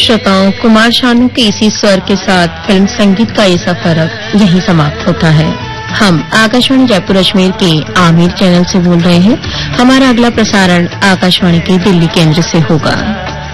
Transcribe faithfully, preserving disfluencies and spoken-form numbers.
श्रोताओं, कुमार शानू के इसी स्वर के साथ फिल्म संगीत का ये सफर यहीं समाप्त होता है। हम आकाशवाणी जयपुर अजमेर के आमिर चैनल से बोल रहे हैं। हमारा अगला प्रसारण आकाशवाणी के दिल्ली केंद्र से होगा।